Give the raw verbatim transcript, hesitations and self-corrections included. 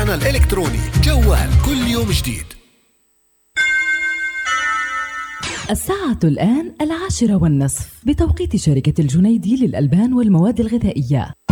موقعنا الإلكتروني جوال كل يوم جديد. الساعة الآن العاشرة والنصف بتوقيت شركة الجنيدي للألبان والمواد الغذائية.